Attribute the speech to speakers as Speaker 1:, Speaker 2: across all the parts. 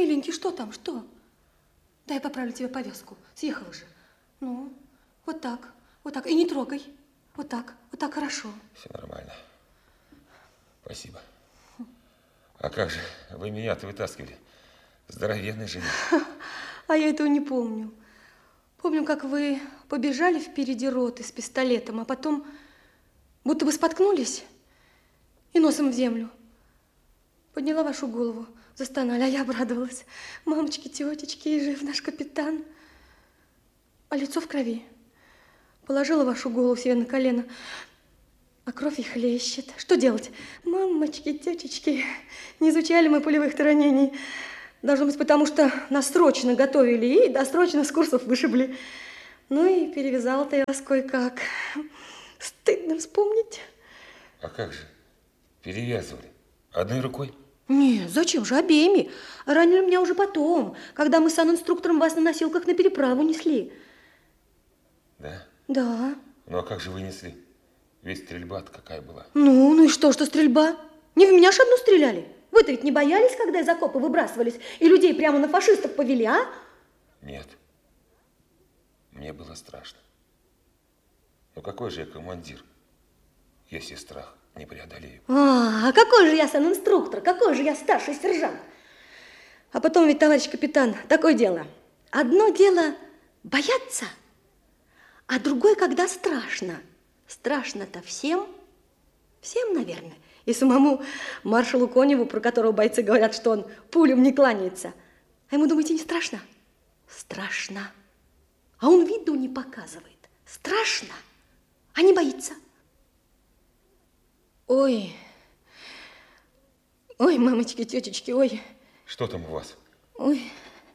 Speaker 1: миленький, что там, что? Дай я поправлю тебе повязку. Съехала же. Ну, вот так, вот так. И не трогай. Вот так хорошо.
Speaker 2: Все нормально. Спасибо. А как же вы меня-то вытаскивали? Здоровенный жених.
Speaker 1: А я этого не помню. Помню, как вы побежали впереди роты с пистолетом, а потом будто бы споткнулись и носом в землю. Подняла вашу голову, застонали, а я обрадовалась. Мамочки, тетечки, и жив наш капитан. А лицо в крови. Положила вашу голову себе на колено, а кровь и хлещет. Что делать? Мамочки, тетечки, не изучали мы полевых ранений. Должно быть, потому что нас срочно готовили и досрочно с курсов вышибли. Ну и перевязала-то я вас кое-как. Стыдно вспомнить.
Speaker 2: А как же? Перевязывали? Одной рукой?
Speaker 1: Не, зачем же? Обеими. Ранили меня уже потом, когда мы с санинструктором вас на носилках на переправу несли.
Speaker 2: Да?
Speaker 1: Да.
Speaker 2: Ну а как же вы несли? Ведь стрельба-то какая была?
Speaker 1: Ну и что стрельба? Не в меня ж одну стреляли. Вы-то ведь не боялись, когда из окопа выбрасывались и людей прямо на фашистов повели, а?
Speaker 2: Нет. Мне было страшно. Но какой же я командир, если страх не преодолею?
Speaker 1: А какой же я санинструктор, какой же я старший сержант? А потом ведь, товарищ капитан, такое дело. Одно дело бояться, а другое, когда страшно. Страшно-то всем, наверное. И самому маршалу Коневу, про которого бойцы говорят, что он пулям не кланяется. А ему, думаете, не страшно? Страшно. А он виду не показывает. Страшно, а не боится. Ой, мамочки, тетечки, ой.
Speaker 2: Что там у вас?
Speaker 1: Ой,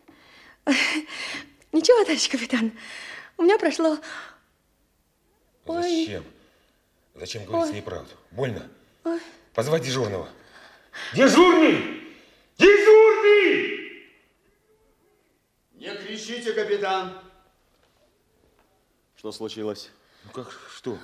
Speaker 1: ничего, товарищ капитан, у меня прошло...
Speaker 2: Зачем? Зачем говорить неправду? Больно?
Speaker 1: Ой.
Speaker 2: Позвать дежурного. Дежурный! Дежурный!
Speaker 3: Не кричите, капитан. Что случилось?
Speaker 2: Ну как, что?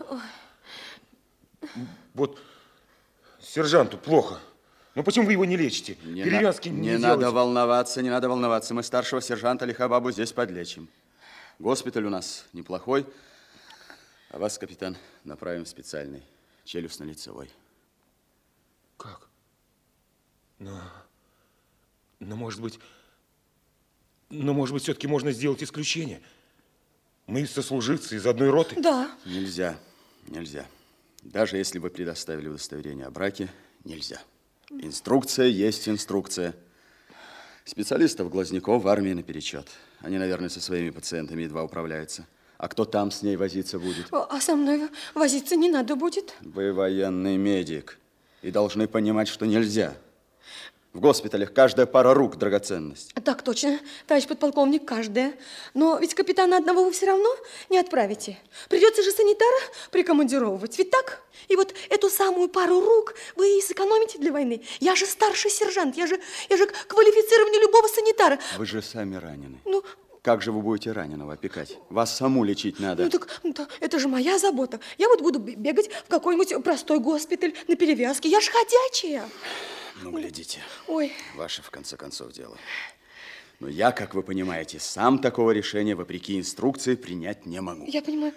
Speaker 2: Вот сержанту плохо. Ну почему вы его не лечите? Перевязки не делаете.
Speaker 3: Надо волноваться, не надо волноваться. Мы старшего сержанта Лихобабу здесь подлечим. Госпиталь у нас неплохой. А вас, капитан, направим в специальный, челюстно-лицевой.
Speaker 2: Как? Но может быть, все-таки можно сделать исключение. Мы сослуживцы из одной роты.
Speaker 1: Да.
Speaker 3: Нельзя. Даже если вы предоставили удостоверение о браке, нельзя. Инструкция есть инструкция. Специалистов Глазняков в армии наперечет. Они, наверное, со своими пациентами едва управляются. А кто там с ней возиться будет?
Speaker 1: А со мной возиться не надо будет.
Speaker 3: Вы военный медик и должны понимать, что нельзя. В госпиталях каждая пара рук – драгоценность.
Speaker 1: Так точно, товарищ подполковник, каждая. Но ведь капитана одного вы все равно не отправите. Придется же санитара прикомандировывать, ведь так? И вот эту самую пару рук вы и сэкономите для войны. Я же старший сержант, я же квалифицированнее любого санитара.
Speaker 3: Вы же сами ранены.
Speaker 1: Ну...
Speaker 3: Как же вы будете раненого опекать? Вас саму лечить надо.
Speaker 1: Ну так это же моя забота. Я вот буду бегать в какой-нибудь простой госпиталь на перевязке. Я ж ходячая.
Speaker 3: Ну, глядите.
Speaker 1: Ой.
Speaker 3: Ваше, в конце концов, дело. Но я, как вы понимаете, сам такого решения, вопреки инструкции, принять не могу.
Speaker 1: Я понимаю.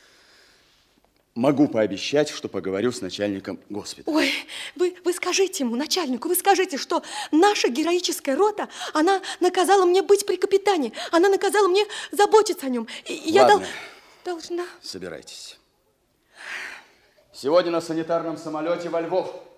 Speaker 3: Могу пообещать, что поговорю с начальником госпиталя.
Speaker 1: Ой, вы скажите ему, начальнику, вы скажите, что наша героическая рота, она наказала мне быть при капитане, она наказала мне заботиться о нем. И я должна...
Speaker 3: Собирайтесь. Сегодня на санитарном самолете во Львов.